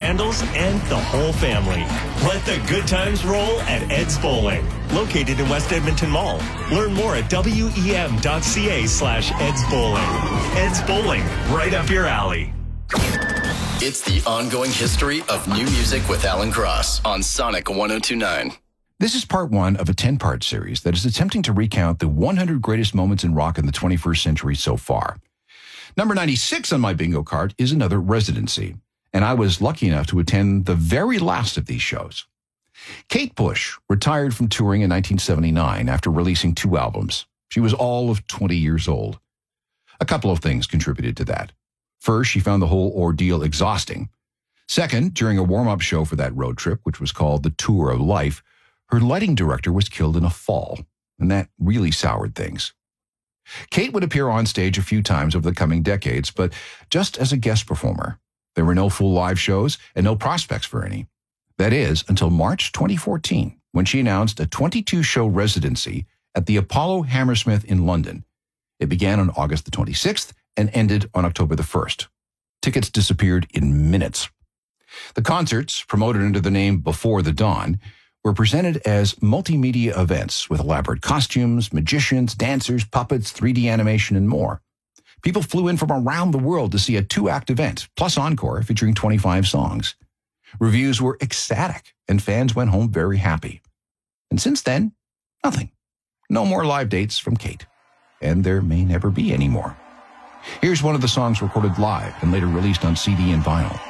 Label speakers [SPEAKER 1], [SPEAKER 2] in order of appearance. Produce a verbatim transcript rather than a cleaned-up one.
[SPEAKER 1] candles, and the whole family. Let the good times roll at Ed's Bowling, located in West Edmonton Mall. Learn more at wem.ca slash Ed's Bowling. Ed's Bowling, right up your alley.
[SPEAKER 2] It's the ongoing history of new music with Alan Cross on Sonic one oh two point nine.
[SPEAKER 3] This is part one of a ten-part series that is attempting to recount the one hundred greatest moments in rock in the twenty-first century so far. Number ninety-six on my bingo card is another residency, and I was lucky enough to attend the very last of these shows. Kate Bush retired from touring in nineteen seventy-nine after releasing two albums. She was all of twenty years old. A couple of things contributed to that. First, she found the whole ordeal exhausting. Second, during a warm-up show for that road trip, which was called the Tour of Life, her lighting director was killed in a fall, and that really soured things. Kate would appear on stage a few times over the coming decades, but just as a guest performer. There were no full live shows and no prospects for any. That is, until March twenty fourteen, when she announced a twenty-two show residency at the Apollo Hammersmith in London. It began on August the twenty-sixth and ended on October the first. Tickets disappeared in minutes. The concerts, promoted under the name Before the Dawn, were presented as multimedia events with elaborate costumes, magicians, dancers, puppets, three D animation, and more. People flew in from around the world to see a two-act event, plus encore, featuring twenty-five songs. Reviews were ecstatic, and fans went home very happy. And since then, nothing. No more live dates from Kate. And there may never be any more. Here's one of the songs recorded live and later released on C D and vinyl.